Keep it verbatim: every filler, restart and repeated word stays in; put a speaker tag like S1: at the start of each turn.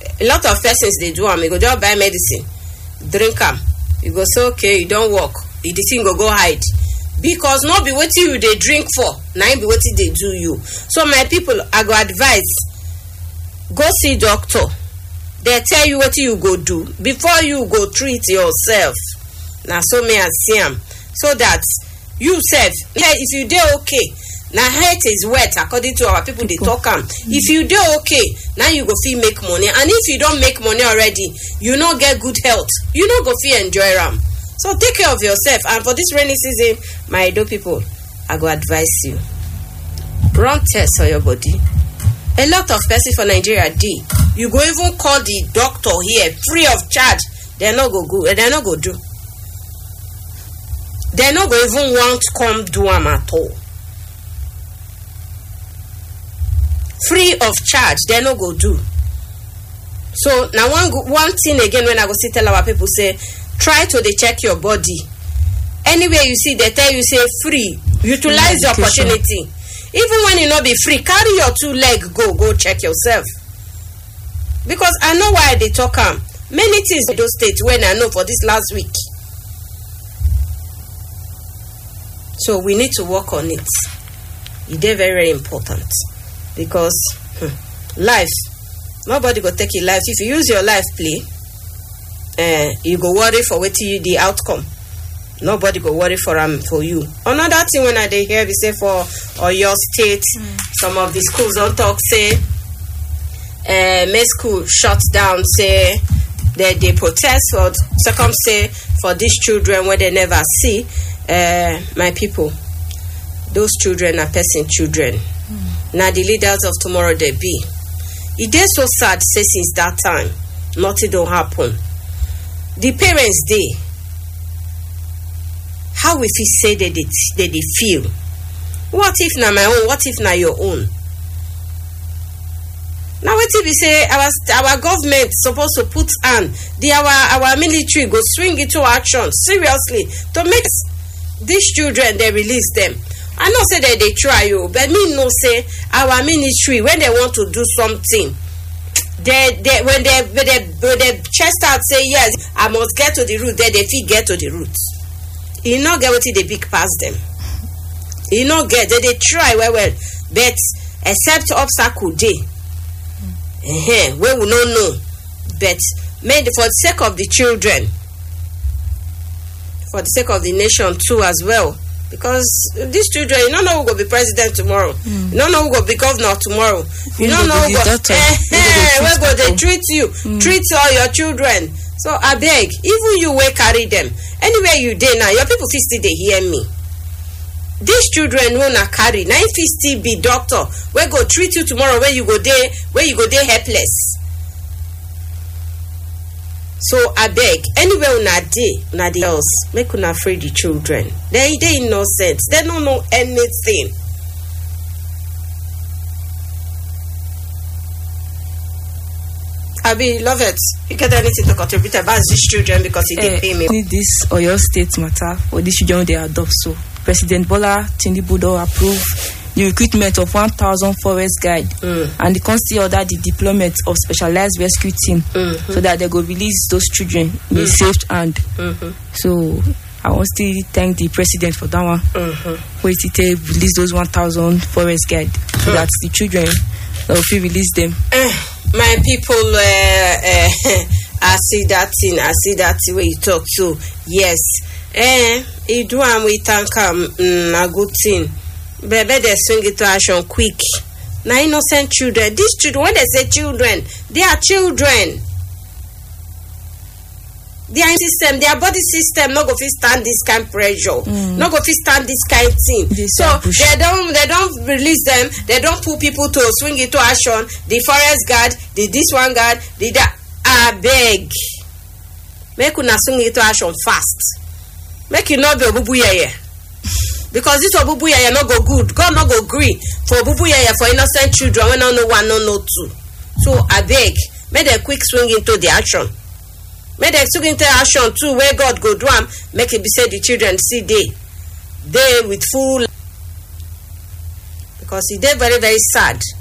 S1: a lot of persons they do am. You go just buy medicine, drink am. You go say okay, you don't work. The thing go go hide. Because not be wetin you dey drink for, na im be wetin dey do you. So my people, I go advise, go see doctor. They tell you wetin you go do before you go treat yourself. Na so me I see am. So that you sef, hey, if you dey okay, na health is wealth according to our people dey talk am. If you dey okay, now you go fit make money. And if you don't make money already, you no get good health, you no go fit enjoy am. So take care of yourself. And for this rainy season, my Edo people, I go advise you, run test for your body. A lot of persons for Nigeria dey. You go even call the doctor here free of charge. They no go go. They no go do. They no go even want to come do am at all. Free of charge, they no go do. So now one one thing again when I go see tell our people say, try to dey check your body. Anywhere you see, they tell you say free. Utilize the opportunity. Even when you not be free, carry your two leg, go, go check yourself. Because I know why they talk am. Many things in those states when I know for this last week. So we need to work on it. It is very, very important. Because hmm, life, nobody go take your life. If you use your life play, uh, you go worry for what you the outcome. Nobody go worry for um, for you. Another thing when I dey hear we say for or your state, mm. some of the schools don't talk say uh may school shut down, say they they protest for second say for these children where they never see. Uh my people, those children are person children. Mm. Now the leaders of tomorrow they be. It is so sad say since that time nothing don't happen. The parents they how if he say that they, that they feel? What if na my own? What if na your own? Now what if we say our our government supposed to put on the our our military go swing into action seriously to make these children they release them. I know say that they try you, but me no say our military when they want to do something, they they when they when they when they chest out say yes, I must get to the root. Then they fit get to the root. You no get what they big past them. You no get they they try well well, but except obstacle day. Uh-huh, we will not know. But made for the sake of the children, for the sake of the nation too as well. Because these children, you don't know who will be president tomorrow. Mm. You don't know who will be governor tomorrow. You, you don't know who will where go they treat you, mm. treat all your children. So I beg, even you will carry them. Anywhere you dey now, your people fit still they hear me. These children who na carry, now if still be doctor, where go treat you tomorrow, where you go there, where you go there helpless. So I beg, anywhere una dey, una dey else, make una free the children. They they innocent, they don't know anything. Abi, love it. You get anything to contribute about these children because it uh, pay me.
S2: Need this Oyo State matter for these children they adopt. So President Bola Tinubu do approve the recruitment of one thousand forest guide, mm. and the council order the deployment of specialized rescue team, mm-hmm. so that they go release those children in a safe hand. Mm-hmm. So I want to thank the president for that one. Mm-hmm. Wait till they release those one thousand forest guide, so mm. that the children will feel release them.
S1: Uh, my people, uh, uh, I see that thing. I see that way you talk to. Yes, eh, you do and we thank um, mm, a good thing. Baby, they swing it to action quick. Now innocent children. These children, when they say children, they are children. Their system, their body system, not go fit stand this kind of pressure. Mm. Not go fit stand this kind of thing. This so they don't, they don't release them. They don't put people to swing it to action. The forest guard, the this one guard, the that. I beg, make una swing it to action fast. Make you not be a bubu yeye. Because this obubu yaya not go good. God not go green for obubu yaya for innocent children when no know one, no know two. So I beg, make them quick swing into the action. Make them swing into action too. Where God go do am, make it be said the children see they, they with full. Because it is very very sad.